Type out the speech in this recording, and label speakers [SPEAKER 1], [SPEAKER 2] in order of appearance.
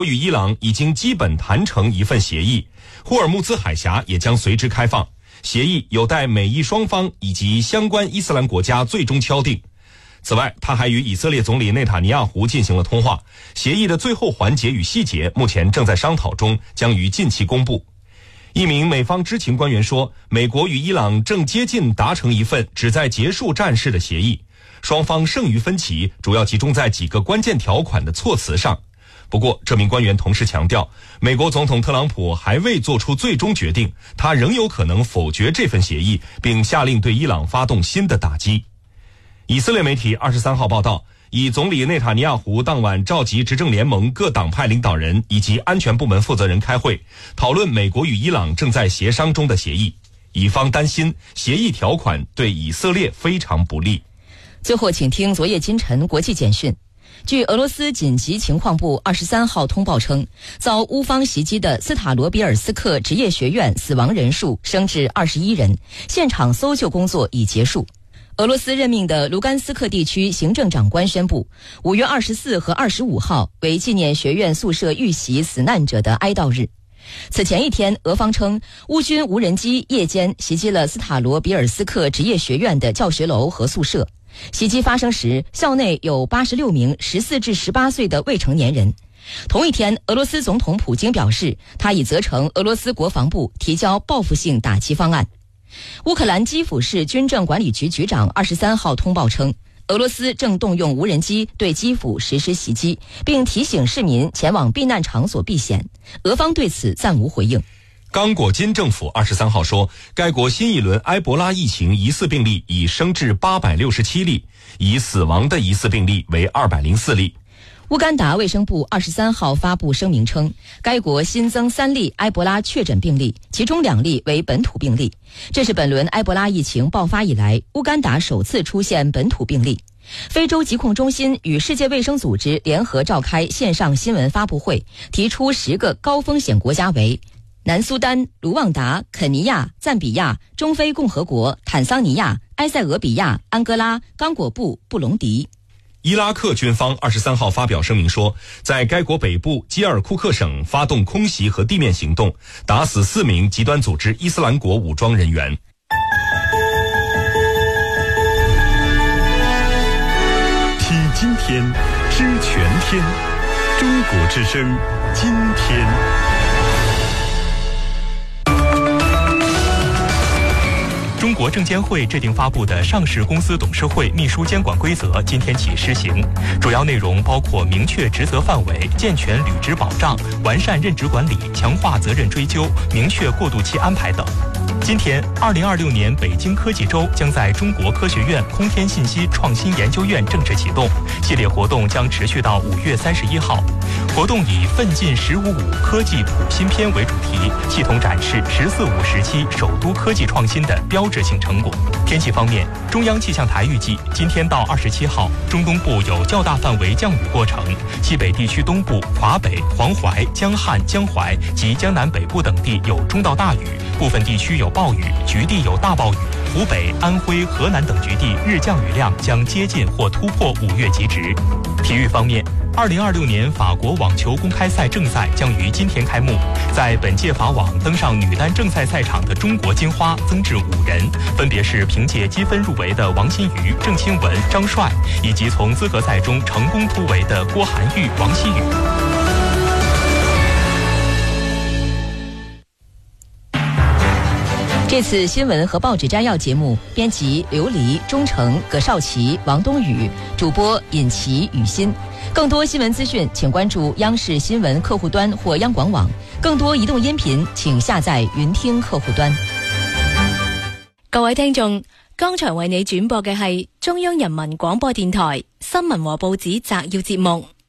[SPEAKER 1] 与伊朗已经基本谈成一份协议，霍尔木兹海峡也将随之开放。协议有待美伊双方以及相关伊斯兰国家最终敲定。此外，他还与以色列总理内塔尼亚胡进行了通话，协议的最后环节与细节目前正在商讨中，将于近期公布。一名美方知情官员说，美国与伊朗正接近达成一份旨在结束战事的协议，双方剩余分歧主要集中在几个关键条款的措辞上。不过，这名官员同时强调，美国总统特朗普还未做出最终决定，他仍有可能否决这份协议，并下令对伊朗发动新的打击。以色列媒体23号报道，以总理内塔尼亚胡当晚召集执政联盟各党派领导人以及安全部门负责人开会，讨论美国与伊朗正在协商中的协议。以方担心协议条款对以色列非常不利。
[SPEAKER 2] 最后请听昨夜今晨国际简讯。据俄罗斯紧急情况部23号通报称，遭乌方袭击的斯塔罗比尔斯克职业学院死亡人数升至21人，现场搜救工作已结束。俄罗斯任命的卢甘斯克地区行政长官宣布，5月24和25号为纪念学院宿舍遇袭死难者的哀悼日。此前一天，俄方称乌军无人机夜间袭击了斯塔罗比尔斯克职业学院的教学楼和宿舍。袭击发生时，校内有86名14至18岁的未成年人。同一天，俄罗斯总统普京表示，他已责成俄罗斯国防部提交报复性打击方案。乌克兰基辅市军政管理局局长23号通报称，俄罗斯正动用无人机对基辅实施袭击，并提醒市民前往避难场所避险。俄方对此暂无回应。
[SPEAKER 1] 刚果金政府23号说，该国新一轮埃博拉疫情疑似病例已升至867例，已死亡的疑似病例为204例。
[SPEAKER 2] 乌干达卫生部23号发布声明称，该国新增3例埃博拉确诊病例，其中2例为本土病例。这是本轮埃博拉疫情爆发以来，乌干达首次出现本土病例。非洲疾控中心与世界卫生组织联合召开线上新闻发布会，提出10个高风险国家为南苏丹、卢旺达、肯尼亚、赞比亚、中非共和国、坦桑尼亚、埃塞俄比亚、安哥拉、刚果布、布隆迪。
[SPEAKER 1] 伊拉克军方23号发表声明说，在该国北部基尔库克省发动空袭和地面行动，打死4名极端组织伊斯兰国武装人员。
[SPEAKER 3] 听今天，知全天，中国之声，今天。
[SPEAKER 4] 中国证监会制定发布的上市公司董事会秘书监管规则今天起施行，主要内容包括明确职责范围、健全履职保障、完善任职管理、强化责任追究、明确过渡期安排等。今天，2026年北京科技周将在中国科学院空天信息创新研究院正式启动，系列活动将持续到5月31号。活动以“奋进1055科技普新篇”为主题，系统展示“14·5”时期首都科技创新的标志性成果。天气方面，中央气象台预计，今天到27号，中东部有较大范围降雨过程，西北地区东部、华北、黄淮、江汉、江淮及江南北部等地有中到大雨，部分地区有暴雨，局地有大暴雨。湖北、安徽、河南等局地日降雨量将接近或突破5月极值。体育方面，2026年法国网球公开赛正赛将于今天开幕。在本届法网登上女单正赛赛场的中国金花增至5人，分别是凭借积分入围的王欣瑜、郑钦文、张帅，以及从资格赛中成功突围的郭涵玉、王希雨。
[SPEAKER 2] 这次新闻和报纸摘要节目，编辑刘黎、钟诚、葛少奇、王冬雨，主播尹奇、雨欣。更多新闻资讯，请关注央视新闻客户端或央广网。更多移动音频，请下載雲聽客戶端。
[SPEAKER 5] 各位聽眾，剛才為你轉播嘅係中央人民廣播電台新聞和報紙摘要節目。